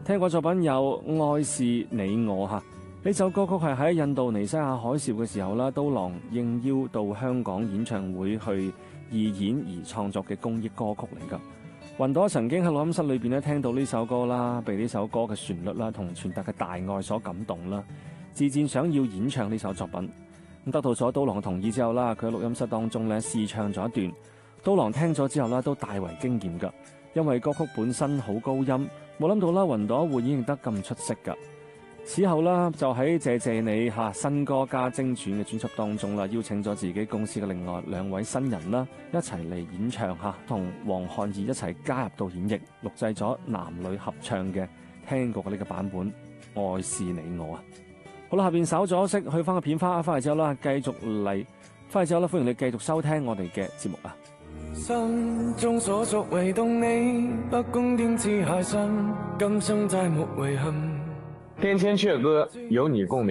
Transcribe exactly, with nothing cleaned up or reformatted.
聽過作品有《愛是你我》嚇，呢首歌曲係喺印度尼西亞海嘯嘅時候啦，刀郎應邀到香港演唱會去義演而創作嘅公益歌曲嚟㗎。雲朵曾經喺錄音室裏邊咧聽到呢首歌啦，被呢首歌嘅旋律啦同傳達嘅大愛所感動啦，自薦想要演唱呢首作品。咁得到咗刀郎同意之後啦，佢喺錄音室當中咧試唱咗一段，刀郎聽咗之後啦都大為驚豔㗎，因為歌曲本身好高音，冇諗到啦雲朵會演繹得咁出色㗎。此後啦就喺謝謝你嚇新歌加精選嘅專輯當中啦，邀請咗自己公司嘅另外兩位新人啦一齊嚟演唱嚇，同黃漢義一齊加入到演繹，錄製咗男女合唱嘅聽過嘅呢個版本《愛是你我》啊！好啦，下邊稍咗息，去翻個片花，翻嚟之後啦，繼續嚟，翻嚟之後啦，歡迎你繼續收聽我哋嘅節目啊！ 心中所屬唯獨你，不公點知下心，今生再沒遺憾。 天天闕歌，有你共鳴。